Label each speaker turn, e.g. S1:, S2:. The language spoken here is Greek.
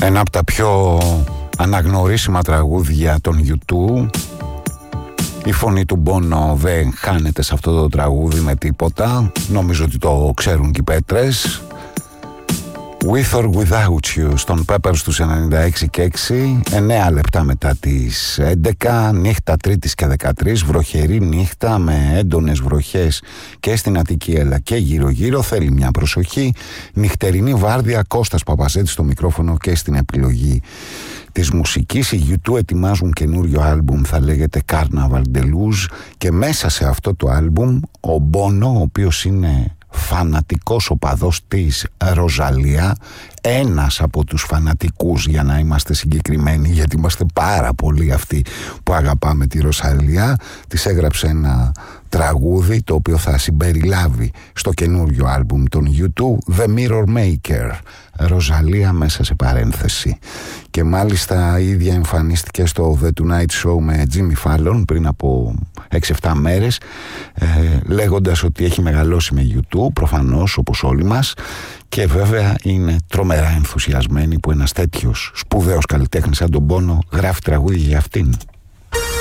S1: Ένα από τα πιο αναγνωρίσιμα τραγούδια των U2. Η φωνή του Bono δεν χάνεται σε αυτό το τραγούδι με τίποτα. Νομίζω ότι το ξέρουν και οι πέτρες. With or Without You στον Peppers τους 96 και 6, 9 λεπτά μετά τις 11, νύχτα Τρίτης και 13, βροχερή νύχτα με έντονες βροχές και στην Αττική αλλά και γύρω γύρω. Θέλει μια προσοχή. Νυχτερινή βάρδια, Κώστας Παπαζέτης στο μικρόφωνο και στην επιλογή της μουσικής. Οι U2 ετοιμάζουν καινούριο άλμπουμ, θα λέγεται Carnaval de Luz, και μέσα σε αυτό το άλμπουμ ο Bono, ο οποίος είναι φανατικός οπαδός της Ροζαλία, ένας από τους φανατικούς για να είμαστε συγκεκριμένοι, γιατί είμαστε πάρα πολλοί αυτοί που αγαπάμε τη Ροζαλία, της έγραψε ένα τραγούδι το οποίο θα συμπεριλάβει στο καινούριο άλμπουμ των U2, The Mirror Maker, Ροζαλία μέσα σε παρένθεση. Και μάλιστα η ίδια εμφανίστηκε στο The Tonight Show με Jimmy Fallon πριν από 6-7 μέρες, λέγοντας ότι έχει μεγαλώσει με U2, προφανώς όπως όλοι μας, και βέβαια είναι τρομερά ενθουσιασμένη που ένας τέτοιος σπουδαίος καλλιτέχνης σαν τον Bono γράφει τραγούδι για αυτήν.